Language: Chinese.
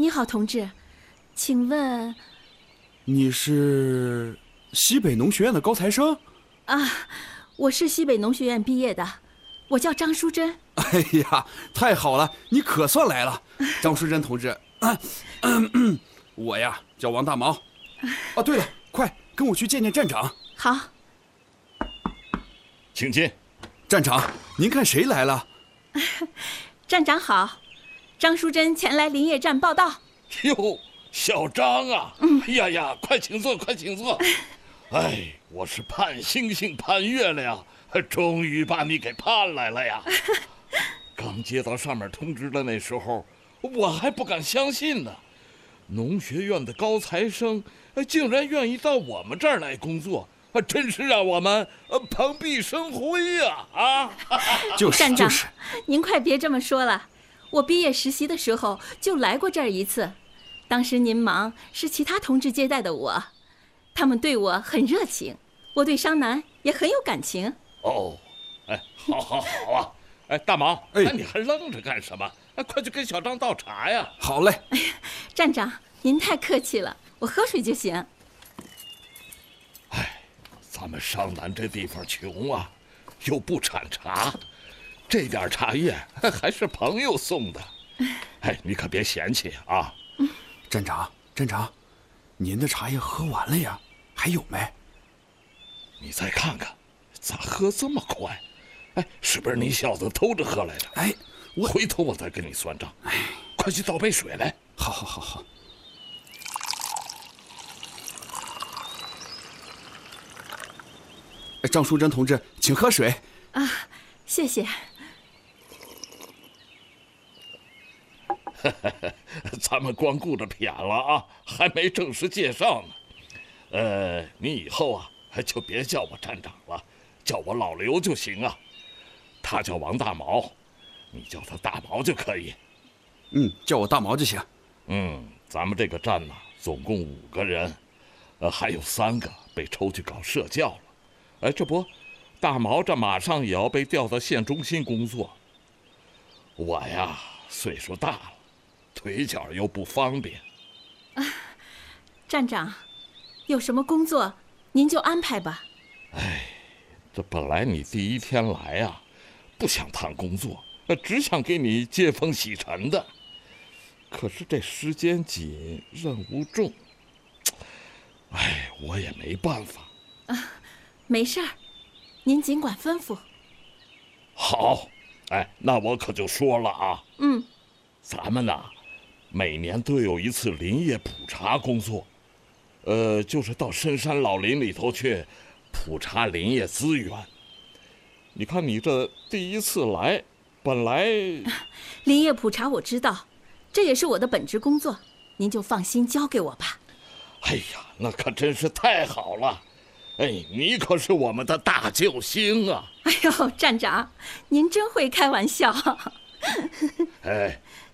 你好，同志，请问你是西北农学院的高材生？ 啊，我是西北农学院毕业的，我叫张淑珍。 哎呀，太好了，你可算来了，张淑珍同志。我呀叫王大毛。哦，对了，快跟我去见见站长。 好， 请进。 站长，您看谁来了？ 站长好，张淑珍前来林业站报道。 哟，小张啊，哎呀，快请坐，快请坐。哎，我是盼星星盼月亮，终于把你给盼来了呀。刚接到上面通知的那时候，我还不敢相信呢。农学院的高材生竟然愿意到我们这儿来工作，真是让我们蓬荜生辉呀！ 站长，您快别这么说了。我毕业实习的时候就来过这儿一次，当时您忙，是其他同志接待的我，他们对我很热情，我对商南也很有感情。 哦，哎，好啊！哎，大毛，哎，你还愣着干什么？快去给小张倒茶呀！ 好嘞。 哎呀，站长，您太客气了，我喝水就行。 哎，咱们商南这地方穷啊，又不产茶，这点茶叶还是朋友送的。哎，你可别嫌弃啊。 站长，您的茶叶喝完了呀？还有没？ 你再看看，咋喝这么快？哎，是不是你小子偷着喝来的？ 哎， 回头我再跟你算账。哎，快去倒杯水来。 好。张淑珍同志，请喝水。 啊，谢谢。 咱们光顾着谝了啊，还没正式介绍呢。你以后啊，就别叫我站长了，叫我老刘就行啊。他叫王大毛，你叫他大毛就可以。 叫我大毛就行。 咱们这个站呢，总共5个人，还有3个被抽去搞社教了。哎，这不，大毛这马上也要被调到县中心工作。我呀，岁数大了，腿脚又不方便。 站长，有什么工作您就安排吧。 哎，这本来你第一天来啊，不想谈工作，只想给你接风洗尘的。可是这时间紧，任务重，哎，我也没办法。 没事儿，您尽管吩咐。 好，哎，那我可就说了啊。咱们呢，每年都有一次林业普查工作，就是到深山老林里头去普查林业资源。你看你这第一次来，本来林业普查我知道，这也是我的本职工作，您就放心交给我吧。 哎呀，那可真是太好了。哎，你可是我们的大救星啊！ 哎呦，站长，您真会开玩笑。 哎，